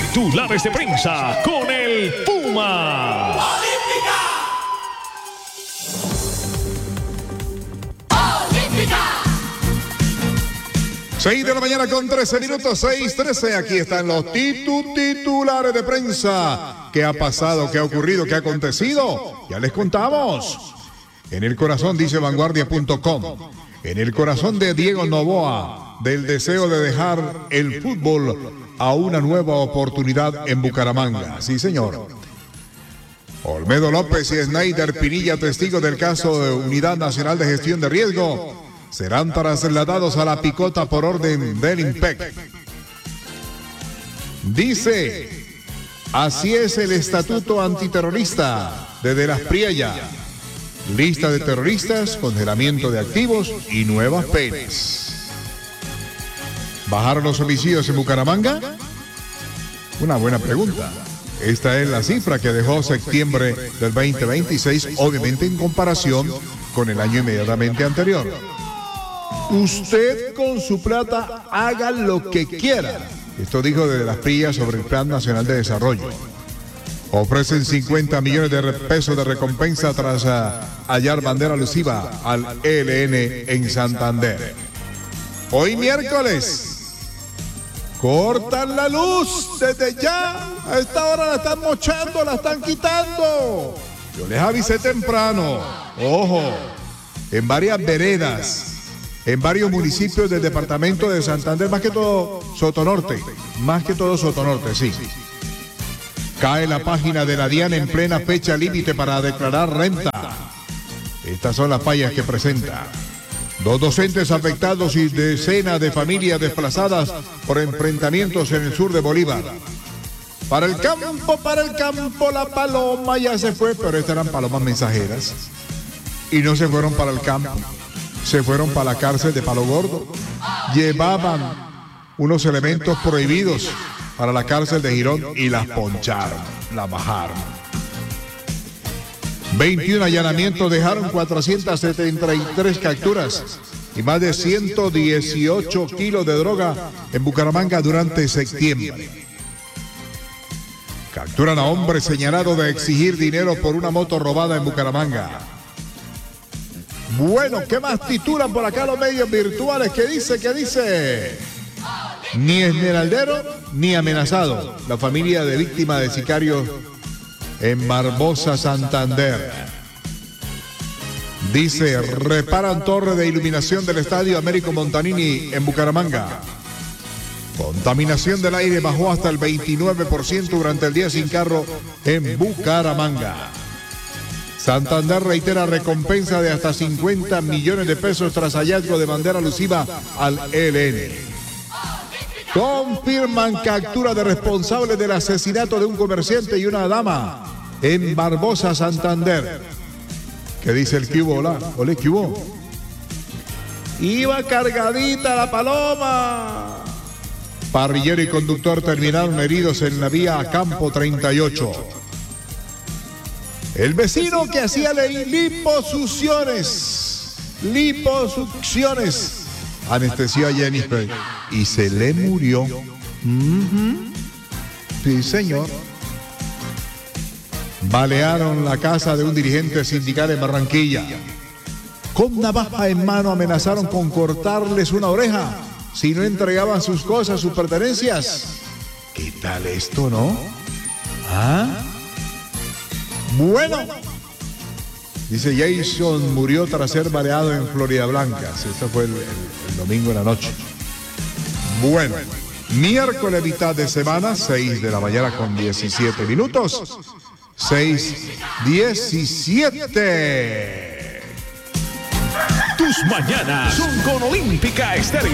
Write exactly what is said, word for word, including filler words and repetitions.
Titulares de prensa con el Puma. ¡Olímpica! ¡Olímpica! seis de la mañana con trece minutos, seis trece. Aquí están los titu titulares de prensa. ¿Qué ha pasado? ¿Qué ha ocurrido? ¿Qué ha acontecido? Ya les contamos. En el corazón, dice vanguardia punto com. En el corazón de Diego Noboa, del deseo de dejar el fútbol a una nueva oportunidad en Bucaramanga. Sí, señor. Olmedo López y Snyder Pinilla, testigos del caso de Unidad Nacional de Gestión de Riesgo, serán trasladados a la picota por orden del INPEC. Dice, así es el estatuto antiterrorista de De las Priella. Lista de terroristas, congelamiento de activos y nuevas penas. ¿Bajaron los homicidios en Bucaramanga? Una buena pregunta. Esta es la cifra que dejó septiembre del veinte veintiséis, obviamente en comparación con el año inmediatamente anterior. Usted con su plata haga lo que quiera. Esto dijo De las Priella sobre el Plan Nacional de Desarrollo. Ofrecen cincuenta millones de pesos de recompensa tras uh, hallar bandera alusiva al E L N en Santander. Hoy miércoles, cortan la luz desde ya. A esta hora la están mochando, la están quitando. Yo les avisé temprano. Ojo, en varias veredas, en varios municipios del departamento de Santander, más que todo Sotonorte, más que todo Sotonorte, sí. Cae la página de la DIAN en plena fecha límite para declarar renta. Estas son las fallas que presenta. Dos docentes afectados y decenas de familias desplazadas por enfrentamientos en el sur de Bolívar. Para el campo, para el campo, la paloma ya se fue, pero estas eran palomas mensajeras. Y no se fueron para el campo, se fueron para la cárcel de Palo Gordo. Llevaban unos elementos prohibidos para la cárcel de Girón y las poncharon, las bajaron. veintiún allanamientos dejaron cuatrocientas setenta y tres capturas y más de ciento dieciocho kilos de droga en Bucaramanga durante septiembre. Capturan a hombre señalado de exigir dinero por una moto robada en Bucaramanga. Bueno, ¿qué más titulan por acá los medios virtuales? ¿Qué dice? ¿Qué dice? Ni esmeraldero ni amenazado. La familia de víctima de sicarios en Barbosa, Santander. Dice, reparan torre de iluminación del estadio Américo Montanini en Bucaramanga. Contaminación del aire bajó hasta el veintinueve por ciento durante el día sin carro en Bucaramanga. Santander reitera recompensa de hasta cincuenta millones de pesos tras hallazgo de bandera alusiva al E L N. Confirman captura de responsables del asesinato de un comerciante y una dama en Barbosa, Santander. ¿Qué dice el que hubo? Hola, ole, ¿qué hubo? Iba cargadita la paloma. Parrillero y conductor terminaron heridos en la vía Campo treinta y ocho. El vecino que hacía liposucciones, liposucciones, anestesió a Jennifer y se le murió. Uh-huh. Sí, señor. Balearon la casa de un dirigente sindical en Barranquilla. Con navaja en mano amenazaron con cortarles una oreja si no entregaban sus cosas, sus pertenencias. ¿Qué tal esto, no? ¿Ah? Bueno. Dice, Jason murió tras ser baleado en Florida Blanca. Esto fue el, el, el domingo en la noche. Bueno, miércoles mitad de semana, seis de la mañana con diecisiete minutos. seis diecisiete. Tus mañanas son con Olímpica Estéreo.